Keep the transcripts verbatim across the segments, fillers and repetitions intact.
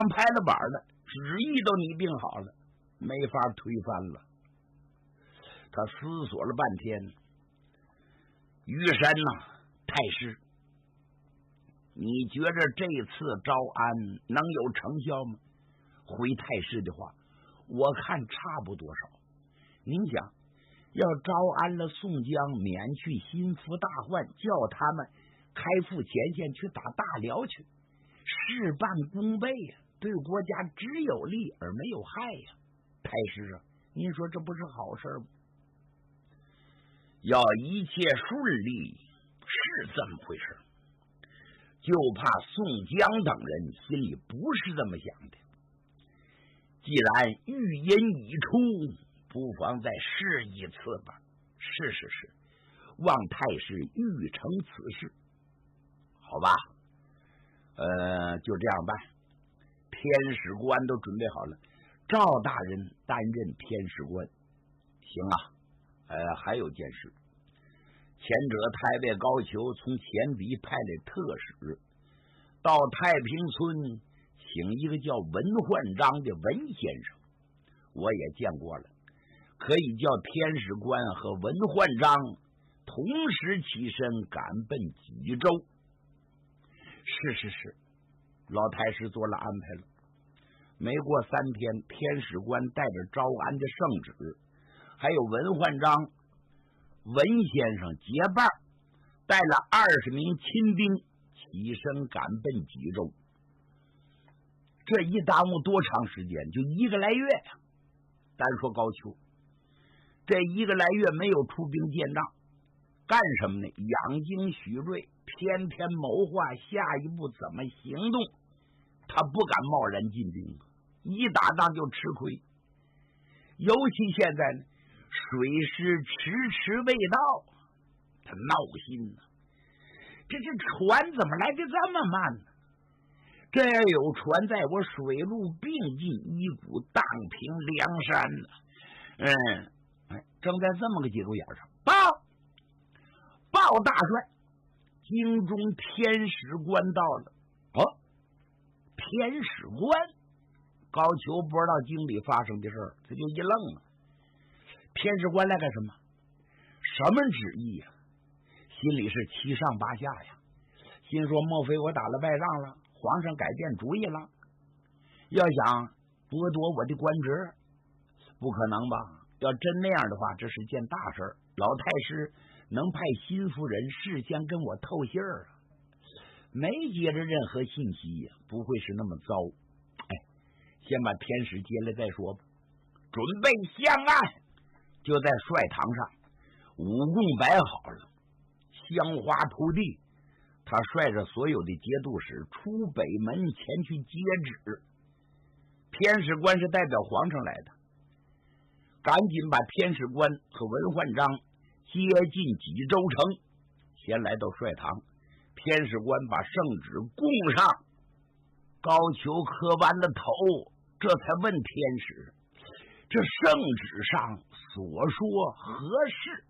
拍了板了，旨意都拟定好了，没法推翻了。他思索了半天，于山呐、啊，太师，你觉着这次招安能有成效吗？回太师的话，我看差不多少。您想，要招安了宋江，免去心腹大患，叫他们开赴前线去打大辽去，事半功倍呀、啊，对国家只有利而没有害呀、啊。太师啊，您说这不是好事吗？要一切顺利是这么回事，就怕宋江等人心里不是这么想的。既然欲音已出，不妨再试一次吧。是是是，望太师欲成此事。好吧，呃，就这样办。天使官都准备好了，赵大人担任天使官。行啊，呃，还有件事，前者太尉高俅从前笔派来特使，到太平村请一个叫文焕章的文先生，我也见过了，可以叫天使官和文焕章同时起身赶奔济州。是是是，老太师做了安排了。没过三天，天使官带着招安的圣旨，还有文焕章文先生结伴，带了二十名亲兵起身赶奔济州。这一耽误多长时间？就一个来月呀！单说高俅，这一个来月没有出兵建仗，干什么呢？养精蓄锐，天天谋划下一步怎么行动。他不敢贸然进兵，一打仗就吃亏。尤其现在呢，水师迟迟未到，他闹心呢。这这船怎么来的这么慢呢？这要有船在我水陆并进，一股荡平梁山呢。嗯，哎，正在这么个节骨眼上，报报大帅，京中天使官到了。哦，天使官？高俅不知道京里发生的事儿，他就一愣啊。天使官来干什么？什么旨意呀、啊？心里是七上八下呀。心说，莫非我打了败仗了？皇上改变主意了，要想剥夺我的官职，不可能吧？要真那样的话，这是件大事。老太师能派心腹人事先跟我透信儿啊，没接着任何信息呀，不会是那么糟。哎，先把天使接来再说吧。准备香案，就在帅堂上，武功摆好了，香花铺地。他率着所有的节度使出北门前去接旨。天使官是代表皇上来的，赶紧把天使官和文焕章接进济州城。先来到帅堂，天使官把圣旨供上，高俅磕完了头，这才问天使，这圣旨上所说何事？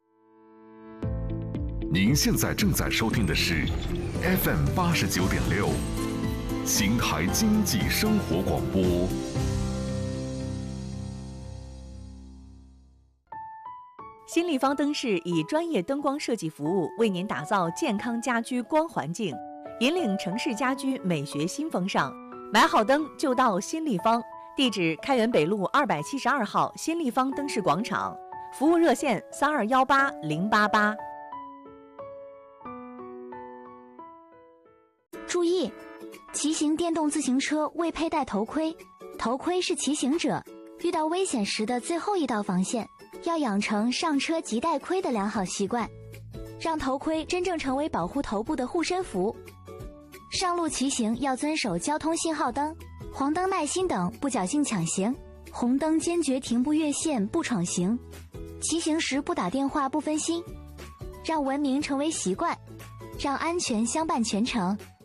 您现在正在收听的是 F M 八十九点六，邢台经济生活广播。 新立方灯饰以专业灯光设计服务为您打造健康家居光环境，引领城市家居美学新风尚。买好灯就到新立方，地址开元北路二百七十二号新立方灯饰广场，服务热线三二幺八零八八。 注意，骑行电动自行车未佩戴头盔，头盔是骑行者遇到危险时的最后一道防线，要养成上车即戴盔的良好习惯，让头盔真正成为保护头部的护身符。上路骑行要遵守交通信号灯、黄灯耐心等，不侥幸抢行，红灯坚决停步越线不闯行，骑行时不打电话不分心，让文明成为习惯，让安全相伴全程。